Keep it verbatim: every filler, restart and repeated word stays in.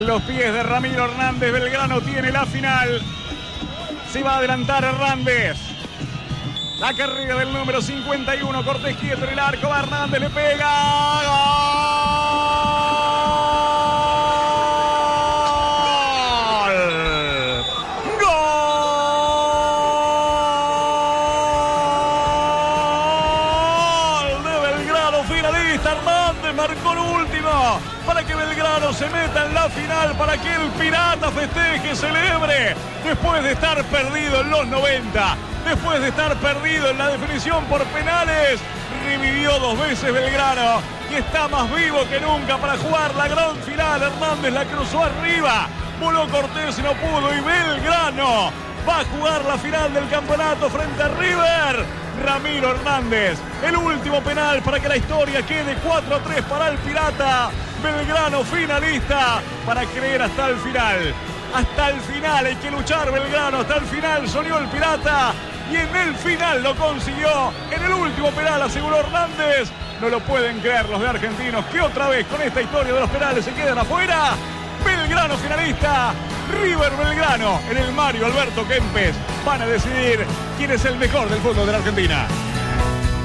Los pies de Ramiro Hernández. Belgrano tiene la final. Se va a adelantar Hernández. La carrera del número cincuenta y uno. Cortés quieto en el arco. Va Hernández, le pega. ¡Gol! ¡Gol! De Belgrano, finalista. Hernández marcó el último para que Belgrano se meta en la final, para que el Pirata festeje, celebre, después de estar perdido en los noventa, después de estar perdido en la definición por penales. Revivió dos veces Belgrano y está más vivo que nunca para jugar la gran final. Hernández la cruzó arriba, voló Cortés y no pudo, y Belgrano va a jugar la final del campeonato frente a River. Ramiro Hernández, el último penal para que la historia quede cuatro a tres para el Pirata. Belgrano finalista, para creer hasta el final. Hasta el final hay que luchar Belgrano, hasta el final soñó el Pirata y en el final lo consiguió. En el último penal aseguró Hernández. No lo pueden creer los de Argentinos, que otra vez con esta historia de los penales se quedan afuera. Belgrano finalista, River Belgrano en el Mario Alberto Kempes. Van a decidir quién es el mejor del fútbol de la Argentina.